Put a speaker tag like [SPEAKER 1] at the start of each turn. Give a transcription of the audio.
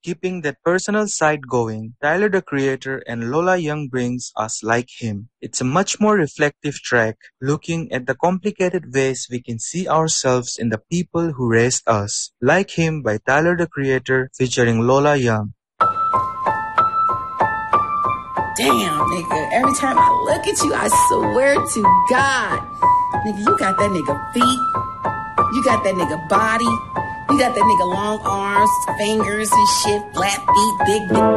[SPEAKER 1] Keeping that personal side going, Tyler the Creator and Lola Young brings us Like Him. It's a much more reflective track, looking at the complicated ways we can see ourselves in the people who raised us. Like Him by Tyler the Creator featuring Lola Young.
[SPEAKER 2] Damn, nigga, every time I look at you, I swear to God. Nigga, you got that nigga feet. You got that nigga body. You got that nigga long arms, fingers and shit, flat feet, big